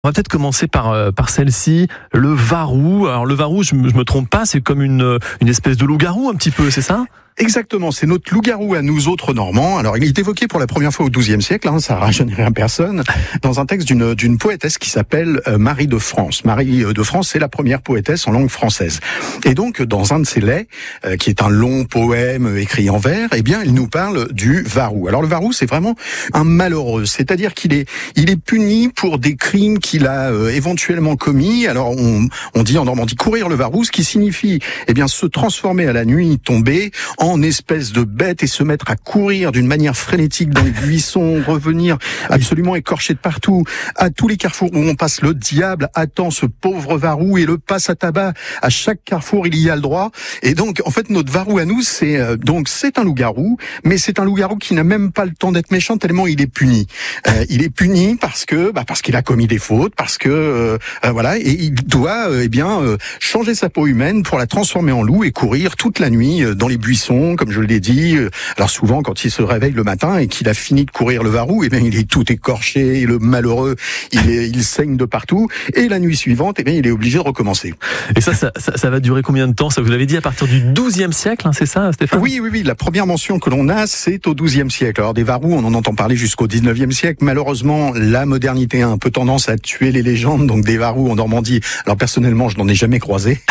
On va peut-être commencer par celle-ci, le varou. Alors le varou, je me trompe pas, c'est comme une espèce de loup-garou un petit peu, c'est ça ? Exactement, c'est notre loup-garou à nous autres Normands. Alors il est évoqué pour la première fois au XIIe siècle, ça rajeunirait personne, dans un texte d'une poétesse qui s'appelle Marie de France. Marie de France, c'est la première poétesse en langue française. Et donc dans un de ses laits, qui est un long poème écrit en vers, eh bien il nous parle du varou. Alors le varou, c'est vraiment un malheureux, c'est-à-dire qu'il est puni pour des crimes qu'il a éventuellement commis. Alors on dit en Normandie courir le varou, ce qui signifie se transformer à la nuit tombée en espèce de bête et se mettre à courir d'une manière frénétique dans les buissons, revenir absolument écorché de partout. À tous les carrefours où on passe, le diable attend ce pauvre varou et le passe à tabac. À chaque carrefour, il y a le droit. Et donc, en fait, notre varou à nous, c'est un loup-garou, mais c'est un loup-garou qui n'a même pas le temps d'être méchant tellement il est puni. Il est puni parce qu'il a commis des fautes, parce que et il doit changer sa peau humaine pour la transformer en loup et courir toute la nuit dans les buissons, comme je l'ai dit. Alors souvent, quand il se réveille le matin et qu'il a fini de courir le varou, il est tout écorché, et le malheureux, il saigne de partout. Et la nuit suivante, il est obligé de recommencer. Et ça va durer combien de temps ? Ça, vous l'avez dit, à partir du XIIe siècle, c'est ça, Stéphane ? Oui. La première mention que l'on a, c'est au XIIe siècle. Alors des varous, on en entend parler jusqu'au XIXe siècle. Malheureusement, la modernité a un peu tendance à tuer les légendes. Donc des varous en Normandie. Alors personnellement, je n'en ai jamais croisé.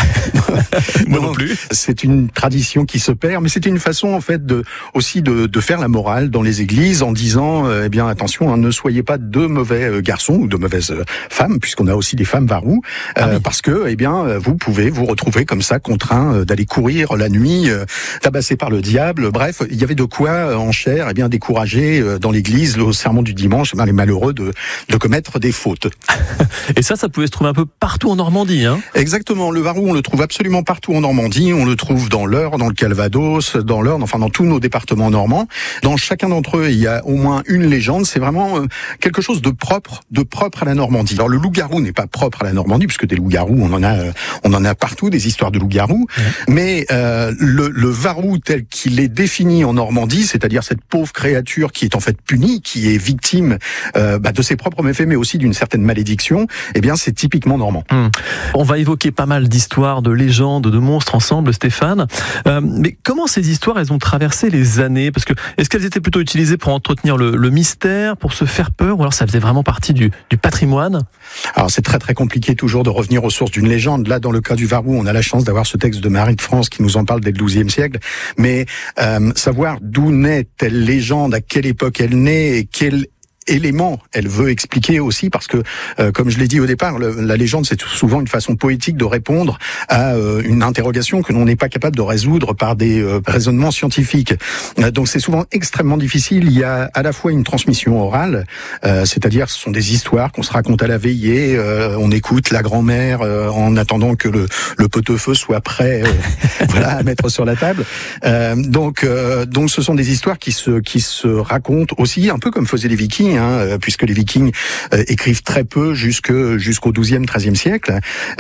Moi non plus. C'est une tradition qui se perd, mais c'était une façon en fait de faire la morale dans les églises en disant attention, ne soyez pas de mauvais garçons ou de mauvaises femmes, puisqu'on a aussi des femmes varous, parce que vous pouvez vous retrouver comme ça contraint d'aller courir la nuit, tabassé par le diable. Bref, il y avait de quoi en chair décourager dans l'église au sermon du dimanche les malheureux de commettre des fautes. Et ça pouvait se trouver un peu partout en Normandie, hein ? Exactement, le varou on le trouve absolument partout en Normandie, on le trouve dans l'Eure, dans le Calvados, dans l'Orne, dans tous nos départements normands. Dans chacun d'entre eux, il y a au moins une légende. C'est vraiment quelque chose de propre à la Normandie. Alors le loup-garou n'est pas propre à la Normandie, puisque des loups-garous, on en a partout, des histoires de loups-garous. Mais le varou tel qu'il est défini en Normandie, c'est-à-dire cette pauvre créature qui est en fait punie, qui est victime de ses propres méfaits, mais aussi d'une certaine malédiction, c'est typiquement normand. On va évoquer pas mal d'histoires, de légendes, de monstres ensemble, Stéphane. Mais comment ces histoires, elles ont traversé les années ? Parce que est-ce qu'elles étaient plutôt utilisées pour entretenir le mystère, pour se faire peur, ou alors ça faisait vraiment partie du patrimoine ? Alors c'est très très compliqué toujours de revenir aux sources d'une légende. Là, dans le cas du varou, on a la chance d'avoir ce texte de Marie de France qui nous en parle dès le XIIe siècle. Mais savoir d'où naît telle légende, à quelle époque elle naît et quel élément elle veut expliquer aussi, parce que comme je l'ai dit au départ, la légende c'est souvent une façon poétique de répondre à une interrogation que l'on n'est pas capable de résoudre par des raisonnements scientifiques. Donc c'est souvent extrêmement difficile. Il y a à la fois une transmission orale, c'est-à-dire ce sont des histoires qu'on se raconte à la veillée, on écoute la grand-mère en attendant que le pot-au-feu soit prêt à mettre sur la table. Donc ce sont des histoires qui se racontent aussi, un peu comme faisaient les Vikings, puisque les Vikings écrivent très peu jusqu'au XIIe, XIIIe siècle.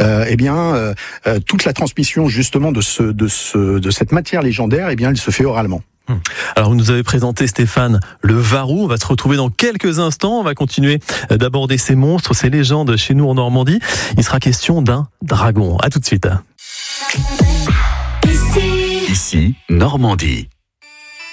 Toute la transmission justement de cette matière légendaire, elle se fait oralement. Alors vous nous avez présenté, Stéphane, le varou. On va se retrouver dans quelques instants. On va continuer d'aborder ces monstres, ces légendes chez nous en Normandie. Il sera question d'un dragon. À tout de suite. Ici, Normandie.